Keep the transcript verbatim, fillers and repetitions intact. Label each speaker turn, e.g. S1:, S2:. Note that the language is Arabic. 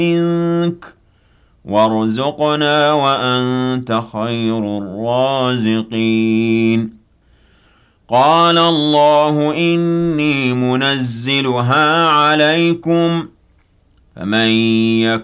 S1: منك وارزقنا وأنت خير الرازقين قال الله إني منزلها عليكم فمن يكن